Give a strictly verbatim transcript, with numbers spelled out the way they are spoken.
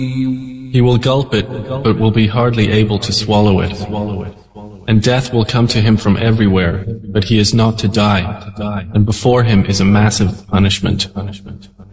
He will gulp it, but will be hardly able to swallow it. And death will come to him from everywhere, but he is not to die, and before him is a massive punishment.